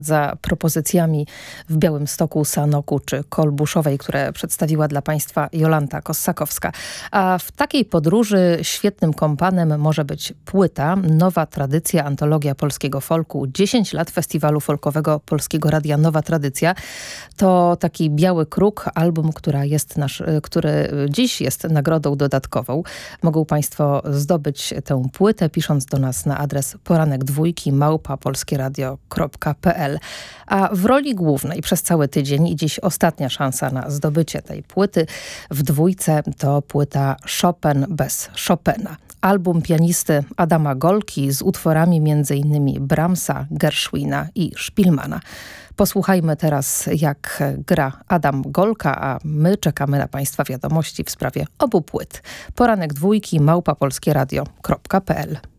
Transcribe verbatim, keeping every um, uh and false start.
za propozycjami w Białymstoku, Sanoku czy Kolbuszowej, które przedstawiła dla Państwa Jolanta Kossakowska. A w takiej podróży świetnym kompanem może być płyta Nowa Tradycja, antologia polskiego folku. dziesięć lat festiwalu folkowego Polskiego Radia Nowa Tradycja. To taki biały kruk, album, która jest nasz, który dziś jest nagrodą dodatkową. Mogą Państwo zdobyć tę płytę, pisząc do nas na adres poranek dwójki małpa polskieradio kropka p l. A w roli głównej przez cały tydzień i dziś ostatnia szansa na zdobycie tej płyty w dwójce to płyta Chopin bez Chopina. Album pianisty Adama Golki z utworami między innymi Brahmsa, Gershwina i Szpilmana. Posłuchajmy teraz, jak gra Adam Golka, a my czekamy na Państwa wiadomości w sprawie obu płyt. Poranek dwójki małpa polskieradio kropka p l.